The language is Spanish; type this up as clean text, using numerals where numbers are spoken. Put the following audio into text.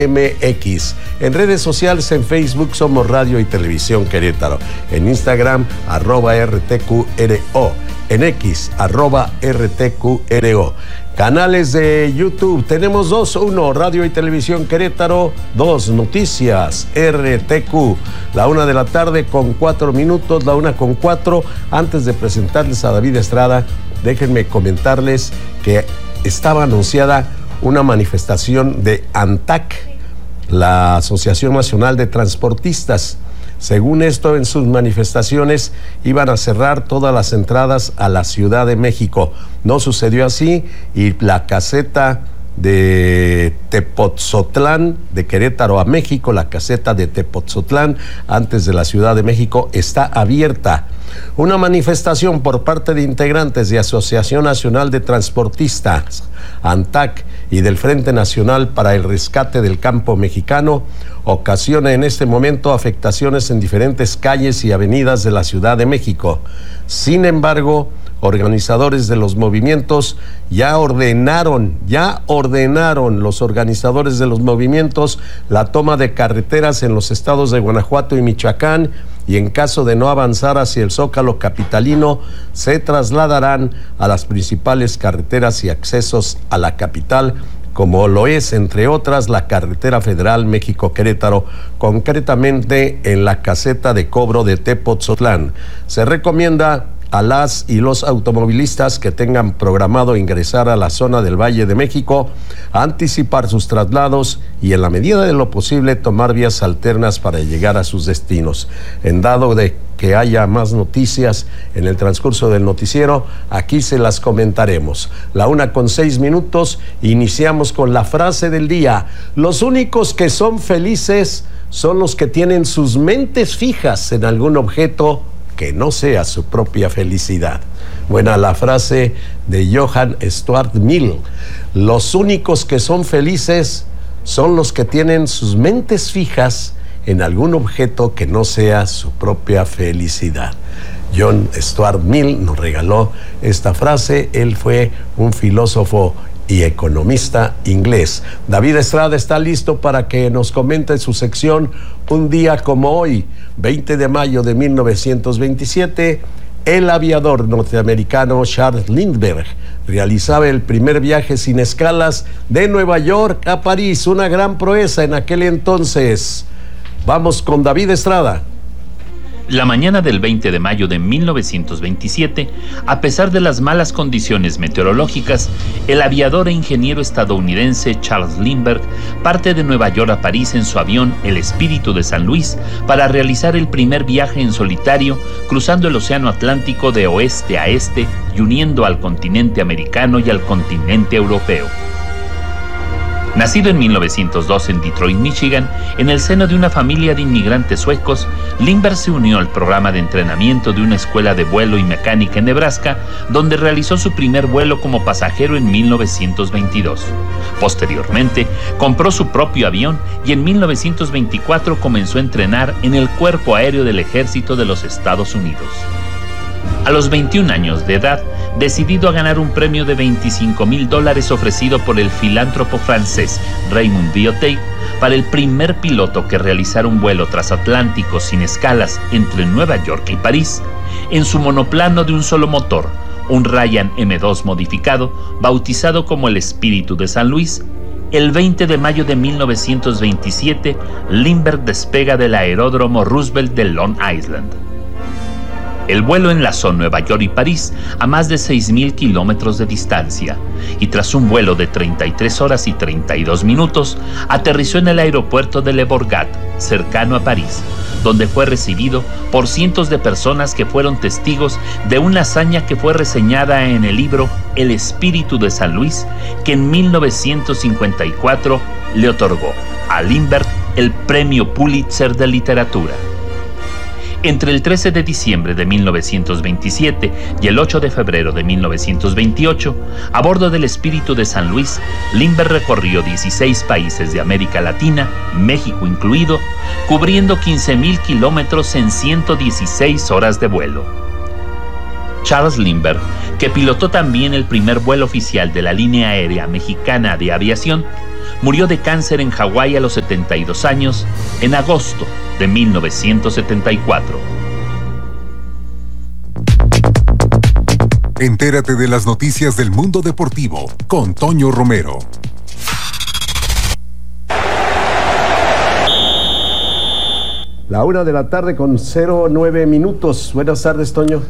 MX. En redes sociales, en Facebook somos Radio y Televisión Querétaro. En Instagram, @RTQRO. En X, @RTQRO. Canales de YouTube, tenemos dos: uno, Radio y Televisión Querétaro; dos, Noticias RTQ. La 1:00 con 4 minutos, la 1:04. Antes de presentarles a David Estrada, déjenme comentarles que estaba anunciada una manifestación de ANTAC, la Asociación Nacional de Transportistas. Según esto, en sus manifestaciones iban a cerrar todas las entradas a la Ciudad de México. No sucedió así, y la caseta de Tepotzotlán, de Querétaro a México, la caseta de Tepotzotlán, antes de la Ciudad de México, está abierta. Una manifestación por parte de integrantes de Asociación Nacional de Transportistas, ANTAC, y del Frente Nacional para el Rescate del Campo Mexicano ocasiona en este momento afectaciones en diferentes calles y avenidas de la Ciudad de México. Sin embargo, organizadores de los movimientos ya ordenaron los organizadores de los movimientos la toma de carreteras en los estados de Guanajuato y Michoacán, y en caso de no avanzar hacia el Zócalo capitalino, se trasladarán a las principales carreteras y accesos a la capital, como lo es, entre otras, la carretera federal México-Querétaro, concretamente en la caseta de cobro de Tepotzotlán. Se recomienda a las y los automovilistas que tengan programado ingresar a la zona del Valle de México anticipar sus traslados y, en la medida de lo posible, tomar vías alternas para llegar a sus destinos. En dado de que haya más noticias en el transcurso del noticiero, aquí se las comentaremos. La 1:06 minutos, iniciamos con la frase del día: los únicos que son felices son los que tienen sus mentes fijas en algún objeto que no sea su propia felicidad. Buena la frase de Johann Stuart Mill. Los únicos que son felices son los que tienen sus mentes fijas en algún objeto que no sea su propia felicidad. John Stuart Mill nos regaló esta frase. Él fue un filósofo y economista inglés. David Estrada está listo para que nos comente su sección Un día como hoy, 20 de mayo de 1927. El aviador norteamericano Charles Lindbergh realizaba el primer viaje sin escalas de Nueva York a París, una gran proeza en aquel entonces. Vamos con David Estrada. La mañana del 20 de mayo de 1927, a pesar de las malas condiciones meteorológicas, el aviador e ingeniero estadounidense Charles Lindbergh parte de Nueva York a París en su avión El Espíritu de San Luis para realizar el primer viaje en solitario, cruzando el Océano Atlántico de oeste a este y uniendo al continente americano y al continente europeo. Nacido en 1902 en Detroit, Michigan, en el seno de una familia de inmigrantes suecos, Lindbergh se unió al programa de entrenamiento de una escuela de vuelo y mecánica en Nebraska, donde realizó su primer vuelo como pasajero en 1922. Posteriormente, compró su propio avión y en 1924 comenzó a entrenar en el Cuerpo Aéreo del Ejército de los Estados Unidos. A los 21 años de edad, decidido a ganar un premio de $25,000 ofrecido por el filántropo francés Raymond Viotet para el primer piloto que realizara un vuelo transatlántico sin escalas entre Nueva York y París, en su monoplano de un solo motor, un Ryan M2 modificado, bautizado como el Espíritu de San Luis, el 20 de mayo de 1927, Lindbergh despega del aeródromo Roosevelt de Long Island. El vuelo enlazó Nueva York y París a más de 6,000 kilómetros de distancia, y tras un vuelo de 33 horas y 32 minutos, aterrizó en el aeropuerto de Le Bourgat, cercano a París, donde fue recibido por cientos de personas que fueron testigos de una hazaña que fue reseñada en el libro El Espíritu de San Luis, que en 1954 le otorgó a Lindbergh el Premio Pulitzer de Literatura. Entre el 13 de diciembre de 1927 y el 8 de febrero de 1928, a bordo del Espíritu de San Luis, Lindbergh recorrió 16 países de América Latina, México incluido, cubriendo 15,000 kilómetros en 116 horas de vuelo. Charles Lindbergh, que pilotó también el primer vuelo oficial de la línea aérea mexicana de aviación, murió de cáncer en Hawái a los 72 años en agosto de 1974. Entérate de las noticias del mundo deportivo con Toño Romero. La 1 de la tarde con 09 minutos. Buenas tardes, Toño.